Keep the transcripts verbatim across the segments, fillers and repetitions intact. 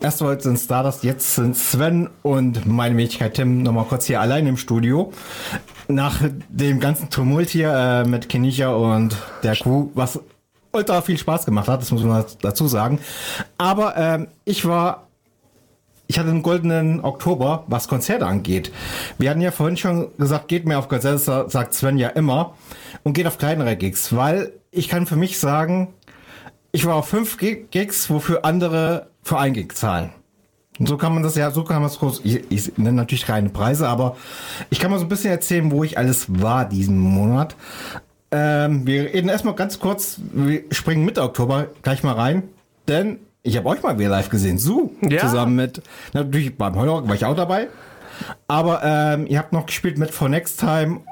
erst heute sind Stardust, jetzt sind Sven und meine Wenigkeit Tim nochmal kurz hier allein im Studio. Nach dem ganzen Tumult hier äh, mit Kenisha und der Crew, was ultra viel Spaß gemacht hat, das muss man dazu sagen. Aber ähm, ich war, ich hatte einen goldenen Oktober, was Konzerte angeht. Wir hatten ja vorhin schon gesagt, geht mehr auf Konzerte, sagt Sven ja immer, und geht auf kleinere Gigs, weil ich kann für mich sagen, ich war auf fünf Gigs, wofür andere für ein Gig zahlen. Und so kann man das ja, so kann man es groß, ich, ich nenne natürlich keine Preise, aber ich kann mal so ein bisschen erzählen, wo ich alles war diesen Monat. Ähm, wir reden erstmal ganz kurz, wir springen Mitte Oktober gleich mal rein, denn ich habe euch mal wieder live gesehen, Su, ja. Zusammen mit, natürlich beim Heurock war ich auch dabei, aber ähm, ihr habt noch gespielt mit For Next Time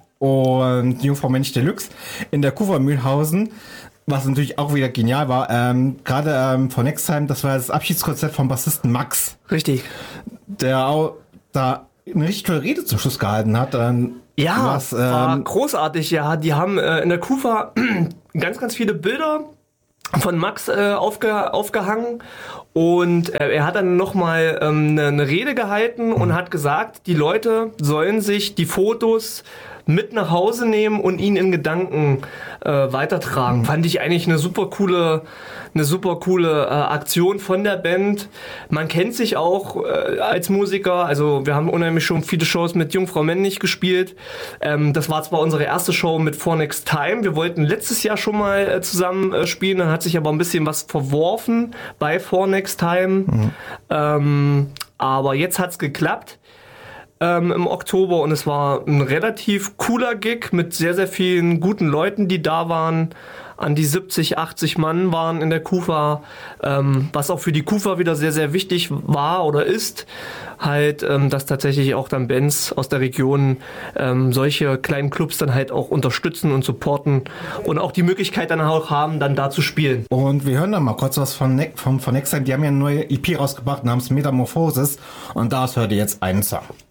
und Jungfrau Mensch Deluxe in der Kufa Mühlhausen, was natürlich auch wieder genial war. Ähm, Gerade ähm, For Next Time, das war das Abschiedskonzert vom Bassisten Max. Richtig. Der auch da eine richtig tolle Rede zum Schluss gehalten hat. Ähm, Ja, was, ähm, war großartig, ja. Die haben äh, in der Kufa ganz, ganz viele Bilder von Max äh, aufge, aufgehangen und äh, er hat dann nochmal ähm, eine, eine Rede gehalten und hat gesagt, die Leute sollen sich die Fotos mit nach Hause nehmen und ihn in Gedanken äh, weitertragen. Mhm. Fand ich eigentlich eine super coole, eine super coole äh, Aktion von der Band. Man kennt sich auch äh, als Musiker, also wir haben unheimlich schon viele Shows mit Jungfrau Männlich gespielt. Ähm, das war zwar unsere erste Show mit For Next Time. Wir wollten letztes Jahr schon mal äh, zusammen äh, spielen, dann hat sich aber ein bisschen was verworfen bei For Next Time. Mhm. Ähm, aber jetzt hat's geklappt. Ähm, im Oktober und es war ein relativ cooler Gig mit sehr, sehr vielen guten Leuten, die da waren. An die siebzig, achtzig Mann waren in der Kufa, ähm, was auch für die Kufa wieder sehr, sehr wichtig war oder ist, halt, ähm, dass tatsächlich auch dann Bands aus der Region ähm, solche kleinen Clubs dann halt auch unterstützen und supporten und auch die Möglichkeit dann auch haben, dann da zu spielen. Und wir hören dann mal kurz was von, ne- von, von Next Time. Die haben ja eine neue E P rausgebracht namens Metamorphosis und daraus hört ihr jetzt einen Song.